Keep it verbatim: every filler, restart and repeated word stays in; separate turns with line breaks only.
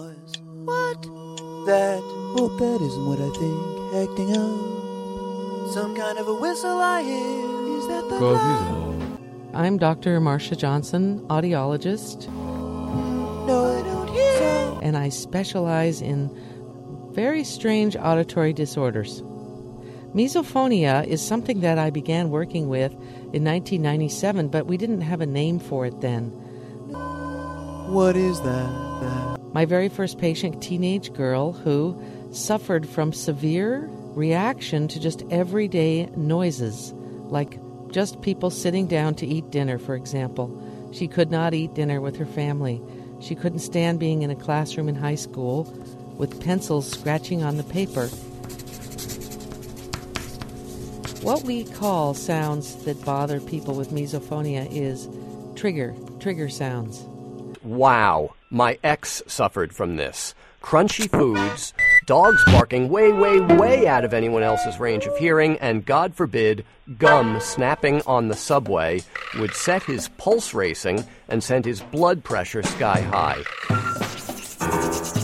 What? That? Hope that isn't what I think. Acting up. Some kind of a whistle I hear. Is that the cloud?
I'm Doctor Marcia Johnson, audiologist.
No, I don't hear. So.
And I specialize in very strange auditory disorders. Misophonia is something that I began working with in nineteen ninety-seven, but we didn't have a name for it then.
What is that? that?
My very first patient, teenage girl who suffered from severe reaction to just everyday noises, like just people sitting down to eat dinner, for example. She could not eat dinner with her family. She couldn't stand being in a classroom in high school with pencils scratching on the paper. What we call sounds that bother people with misophonia is trigger, trigger sounds.
Wow, my ex suffered from this. Crunchy foods, dogs barking way, way, way out of anyone else's range of hearing, and God forbid, gum snapping on the subway would set his pulse racing and send his blood pressure sky high.